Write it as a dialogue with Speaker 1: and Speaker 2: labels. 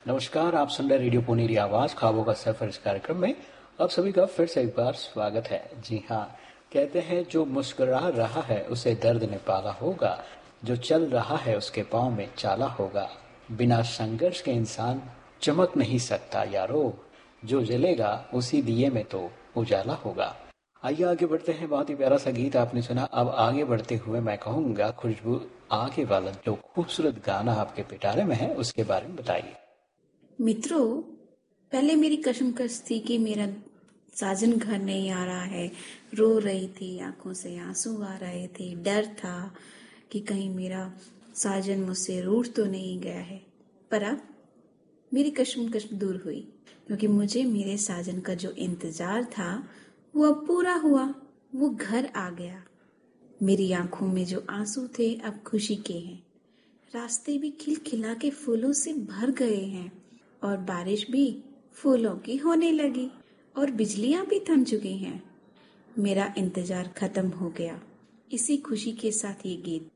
Speaker 1: नमस्कार, आप सुन रहे रेडियो पुनेरी आवाज ख्वाबों का सफर इस कार्यक्रम में आप सभी का फिर से एक बार स्वागत है। जी हाँ, कहते हैं जो मुस्कुरा रहा है उसे दर्द ने पाला होगा, जो चल रहा है उसके पाँव में चाला होगा। बिना संघर्ष के इंसान चमक नहीं सकता यारो, जो जलेगा उसी दिए में तो उजाला होगा। आइए आगे बढ़ते हैं। बहुत ही प्यारा सा गीत आपने सुना। अब आगे बढ़ते हुए मैं कहूँगा खुशबू आगे वाला जो खूबसूरत गाना आपके पिटारे में है उसके बारे में बताइए।
Speaker 2: मित्रों, पहले मेरी कशमकश थी कि मेरा साजन घर नहीं आ रहा है। रो रही थी, आंखों से आंसू आ रहे थे। डर था कि कहीं मेरा साजन मुझसे रूठ तो नहीं गया है। पर अब मेरी कशमकश दूर हुई, क्योंकि मुझे मेरे साजन का जो इंतजार था वो अब पूरा हुआ। वो घर आ गया। मेरी आंखों में जो आंसू थे अब खुशी के हैं। रास्ते भी खिलखिला के फूलों से भर गए हैं और बारिश भी फूलों की होने लगी और बिजलियां भी थम चुकी हैं। मेरा इंतजार खत्म हो गया। इसी खुशी के साथ ये गीत